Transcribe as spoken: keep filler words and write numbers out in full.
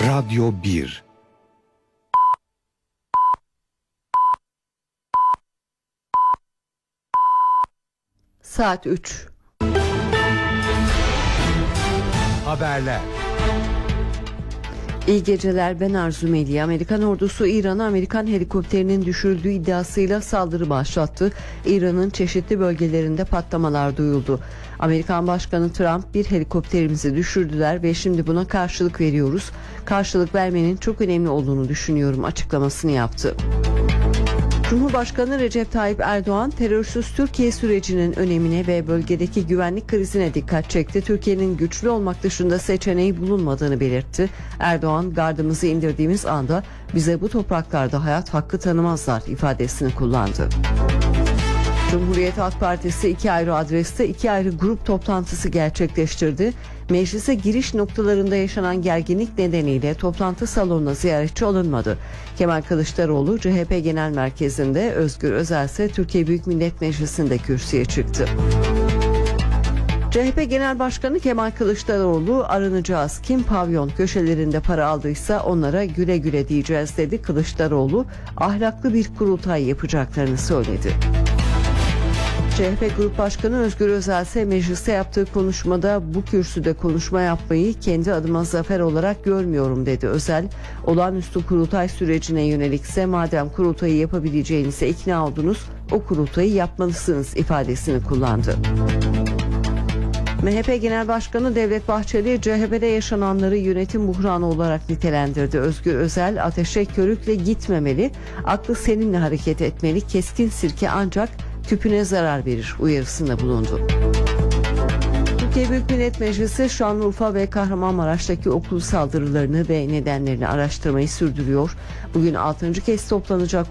Radyo bir. Saat üç. Haberler. İyi geceler, ben Arzu Melih. Amerikan ordusu İran'a Amerikan helikopterinin düşürüldüğü iddiasıyla saldırı başlattı. İran'ın çeşitli bölgelerinde patlamalar duyuldu. Amerikan Başkanı Trump, bir helikopterimizi düşürdüler ve şimdi buna karşılık veriyoruz. Karşılık vermenin çok önemli olduğunu düşünüyorum açıklamasını yaptı. Cumhurbaşkanı Recep Tayyip Erdoğan, terörsüz Türkiye sürecinin önemine ve bölgedeki güvenlik krizine dikkat çekti. Türkiye'nin güçlü olmak dışında seçeneği bulunmadığını belirtti. Erdoğan, gardımızı indirdiğimiz anda bize bu topraklarda hayat hakkı tanımazlar ifadesini kullandı. Cumhuriyet Halk Partisi iki ayrı adreste iki ayrı grup toplantısı gerçekleştirdi. Meclise giriş noktalarında yaşanan gerginlik nedeniyle toplantı salonuna ziyaretçi alınmadı. Kemal Kılıçdaroğlu C H P Genel Merkezi'nde, Özgür Özel ise Türkiye Büyük Millet Meclisi'nde kürsüye çıktı. C H P Genel Başkanı Kemal Kılıçdaroğlu, aranacağız, kim pavyon köşelerinde para aldıysa onlara güle güle diyeceğiz dedi. Kılıçdaroğlu, ahlaklı bir kurultay yapacaklarını söyledi. C H P Grup Başkanı Özgür Özel ise mecliste yaptığı konuşmada bu kürsüde konuşma yapmayı kendi adıma zafer olarak görmüyorum dedi. Özel, olağanüstü kurultay sürecine yönelikse madem kurultayı yapabileceğinize ikna oldunuz, o kurultayı yapmalısınız ifadesini kullandı. M H P Genel Başkanı Devlet Bahçeli, C H P'de yaşananları yönetim buhranı olarak nitelendirdi. Özgür Özel, ateşe körükle gitmemeli, aklı seninle hareket etmeli, keskin sirke ancak tüpüne zarar verir uyarısında bulundu. Türkiye Büyük Millet Meclisi Şanlıurfa ve Kahramanmaraş'taki okul saldırılarını ve nedenlerini araştırmayı sürdürüyor. Bugün altıncı kez toplanacak